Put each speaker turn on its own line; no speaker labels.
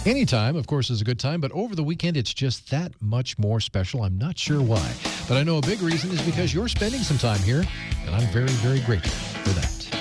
Anytime, of course, is a good time, but over the weekend, it's just that much more special. I'm not sure why, but I know a big reason is because you're spending some time here, and I'm very, very grateful for that.